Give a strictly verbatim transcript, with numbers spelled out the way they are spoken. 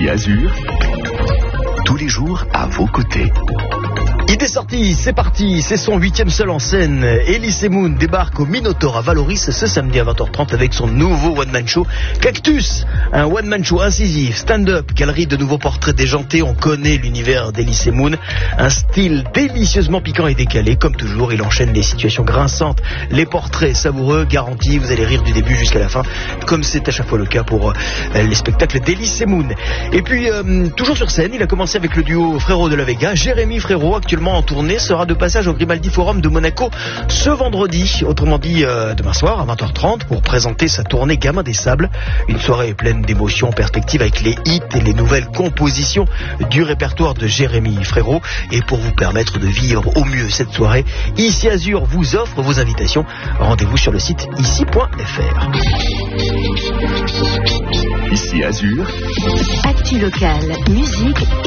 Ici Azur, tous les jours à vos côtés. Il est sorti, c'est parti, c'est son huitième seul en scène. Elise Moon débarque au Minotaur à Valoris ce samedi à vingt heures trente avec son nouveau one-man show Cactus. Un one-man show incisif, stand-up, galerie de nouveaux portraits déjantés. On connaît l'univers d'Elise Moon. Un style délicieusement piquant et décalé. Comme toujours, il enchaîne les situations grinçantes, les portraits savoureux, garantis. Vous allez rire du début jusqu'à la fin, comme c'est à chaque fois le cas pour euh, les spectacles d'Elise Moon. Et puis, euh, toujours sur scène, il a commencé avec le duo Frérot de la Vega. Jérémy Frérot, actuellement en tournée, sera de passage au Grimaldi Forum de Monaco ce vendredi, autrement dit euh, demain soir à vingt heures trente, pour présenter sa tournée Gamin des Sables. Une soirée pleine d'émotions en perspective avec les hits et les nouvelles compositions du répertoire de Jérémy Frérot. Et pour vous permettre de vivre au mieux cette soirée, Ici Azur vous offre vos invitations. Rendez-vous sur le site ici point f r. Ici Azur, Actu locale, musique